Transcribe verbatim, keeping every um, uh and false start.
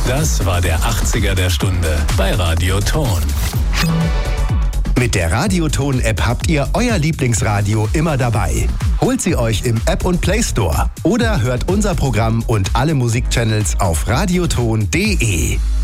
Das war der achtziger der Stunde bei Radio Ton. Mit der Radioton-App habt ihr euer Lieblingsradio immer dabei. Holt sie euch im App- und Play Store oder hört unser Programm und alle Musikchannels auf radioton punkt de.